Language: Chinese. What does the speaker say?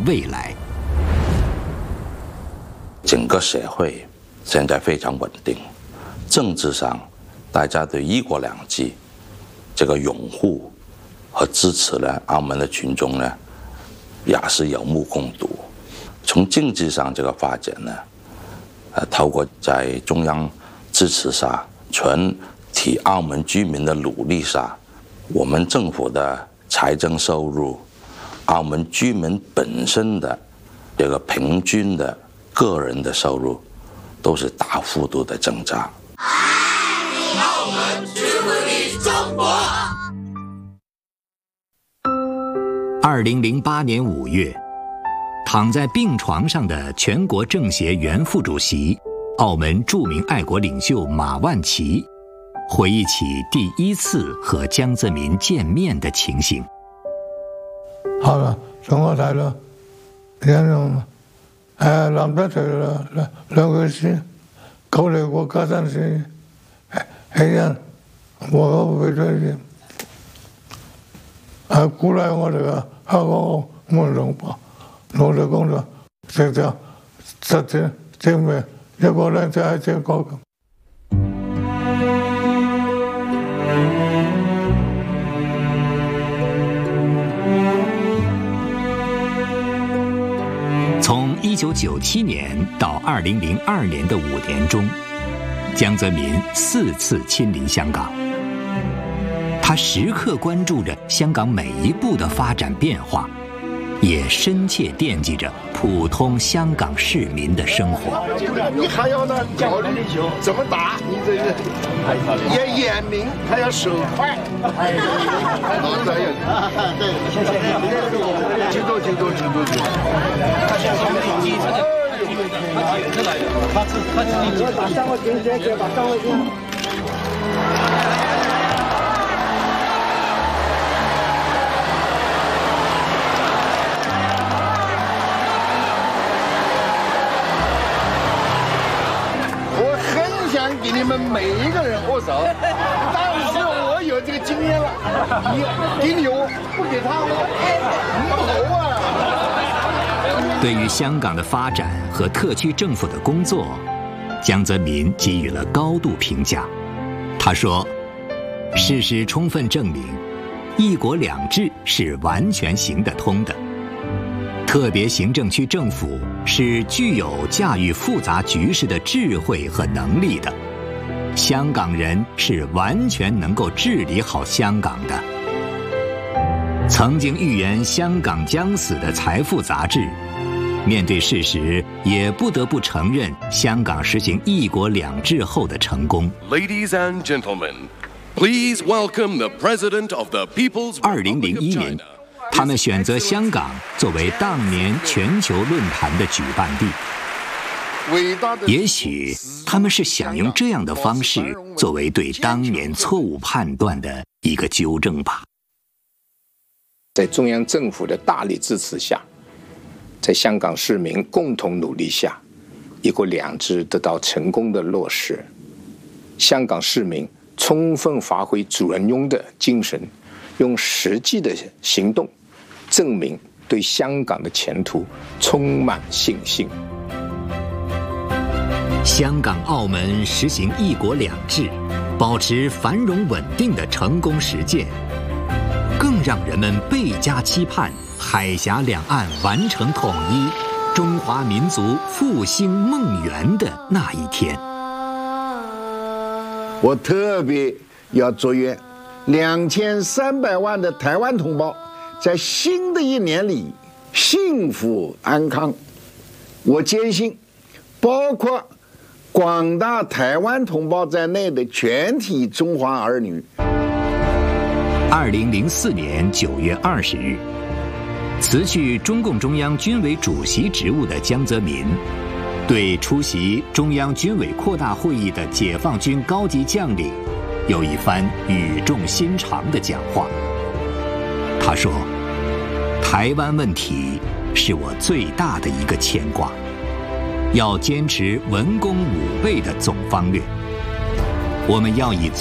未来。 整个社会现在非常稳定，政治上大家对一国两制这个拥护和支持呢，澳门的群众呢也是有目共睹。从经济上这个发展呢，透过在中央支持下，全体澳门居民的努力下，我们政府的财政收入，澳门居民本身的这个平均的个人的收入都是大幅度的增长。 澳门支持你中国。 2008年5月，躺在病床上的全国政协原副主席、澳门著名爱国领袖马万祺，回忆起第一次和江泽民见面的情形。 好了，中国大陆严重了，南北这个两个是考虑过各种是，我为这些，鼓励我这个香港民众吧，努力工作，这没一个人在这搞。 从1997年到2002年的5年中，江泽民4次亲临香港。他时刻关注着香港每一步的发展变化，也深切惦记着普通香港市民的生活。 你还要呢教你怎么打，你这个也严明，还要手快。老专业。对，谢谢。请坐。把上位军先把上位军。我很想给你们每一个人握手，但是我有这个经验了，你给你我不给他我不投啊。 对于香港的发展和特区政府的工作，江泽民给予了高度评价。他说：“事实充分证明，一国两制是完全行得通的。特别行政区政府是具有驾驭复杂局势的智慧和能力的，香港人是完全能够治理好香港的。”曾经预言香港将死的《财富》杂志，面对事实，也不得不承认香港实行一国两制后的成功。 Ladies and gentlemen, please welcome the President of the People's Republic of 2001年，他们选择香港作为当年全球论坛的举办地。也许他们是想用这样的方式作为对当年错误判断的一个纠正吧。 在中央政府的大力支持下，在香港市民共同努力下，一国两制得到成功的落实。香港市民充分发挥主人翁的精神，用实际的行动证明对香港的前途充满信心。 香港、澳门实行一国两制，保持繁荣稳定的成功实践，更让人们倍加期盼海峡两岸完成统一，中华民族复兴梦圆的那一天。 我特别要祝愿2300万的台湾同胞在新的一年里幸福安康。我坚信，包括广大台湾同胞在内的全体中华儿女。 2004年9月20日，辞去中共中央军委主席职务的江泽民，对出席中央军委扩大会议的解放军高级将领有一番语重心长的讲话。他说：“台湾问题是我最大的一个牵挂，要坚持文攻武备的总方略，我们要以